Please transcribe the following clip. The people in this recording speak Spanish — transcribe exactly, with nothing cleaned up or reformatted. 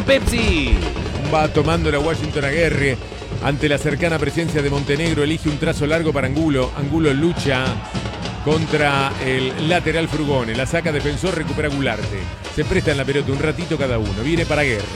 con Pepsi. Va tomando la Washington Aguirre. Ante la cercana presencia de Montenegro, elige un trazo largo para Angulo. Angulo lucha contra el lateral Frugone. La saca defensor, recupera Gularte. Se prestan la pelota un ratito cada uno. Viene para Aguirre.